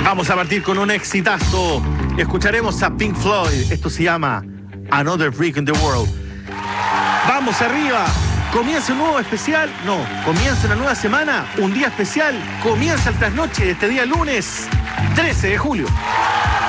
Vamos a partir con un exitazo. Escucharemos a Pink Floyd. Esto se llama Another Brick in the World. Vamos arriba. Comienza un nuevo especial. No, comienza una nueva semana. Un día especial. Comienza el trasnoche de este día lunes 13 de julio.